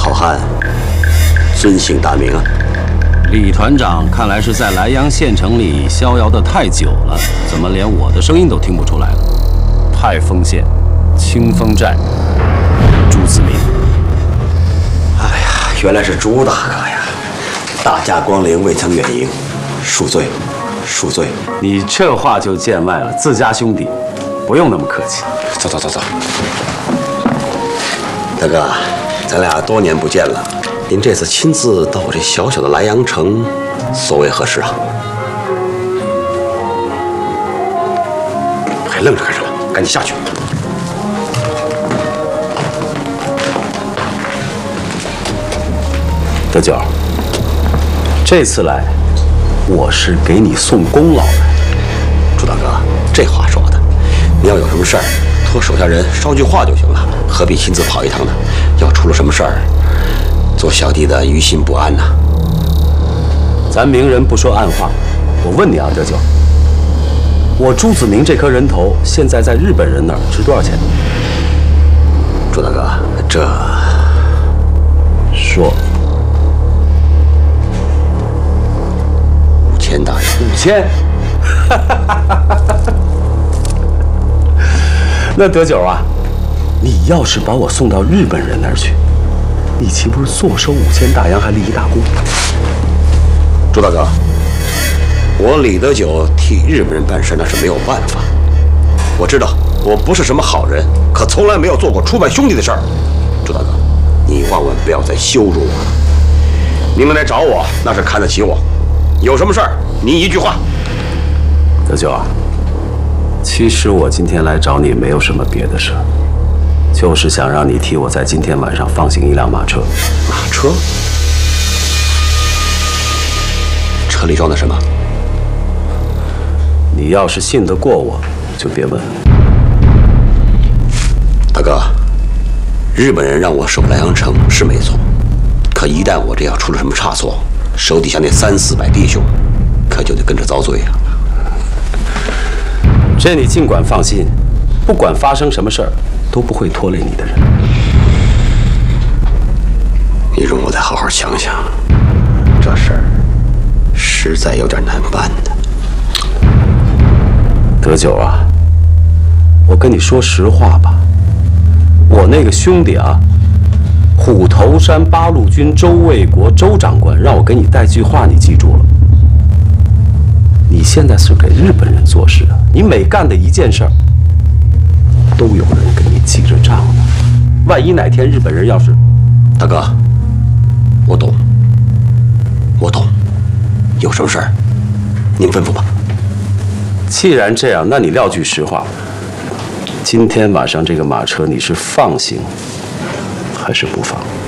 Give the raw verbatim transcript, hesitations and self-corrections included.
好汉，尊姓大名啊？ 李团长看来是在莱阳县城里逍遥的太久了，怎么连我的声音都听不出来了？太丰县清风寨朱子明。 哎呀，原来是朱大哥呀！大驾光临，未曾远迎，恕罪，恕罪。 你这话就见外了，自家兄弟，不用那么客气。 走走走走。大哥，咱俩多年不见了，您这次亲自到我这小小的莱阳城，所为何事啊？还愣着干什么？赶紧下去！ 德九，这次来，我是给你送功劳来。 朱大哥，这话说的，你要有什么事儿，托手下人捎句话就行了，何必亲自跑一趟呢？要出了什么事儿，做小弟的于心不安呐。 咱明人不说暗话，我问你啊，德九，我朱子明这颗人头现在在日本人那儿值多少钱？ 朱大哥，这说。 五千大洋。 五千？那德九啊，你要是把我送到日本人那儿去，你岂不是坐收五千大洋，还立一大功？ 朱大哥，我李德九替日本人办事那是没有办法。我知道我不是什么好人，可从来没有做过出卖兄弟的事儿。朱大哥，你万万不要再羞辱我了。你们来找我，那是看得起我。有什么事儿，你一句话。 德九啊，其实我今天来找你没有什么别的事儿，就是想让你替我在今天晚上放行一辆马车。 马车？车里装的什么？ 你要是信得过我，就别问。 大哥，日本人让我守莱阳城是没错，可一旦我这要出了什么差错，手底下那三四百弟兄可就得跟着遭罪啊！ 这你尽管放心，不管发生什么事儿，都不会拖累你的人。 你容我再好好想想，这事儿实在有点难办的。 德九啊，我跟你说实话吧，我那个兄弟啊，虎头山八路军周卫国周长官让我给你带句话，你记住了。你现在是给日本人做事的，你每干的一件事儿，都有人给你记着账的。万一哪天日本人要是…… 大哥，我懂，我懂，有什么事儿，您吩咐吧。 既然这样，那你撂句实话，今天晚上这个马车你是放行还是不放？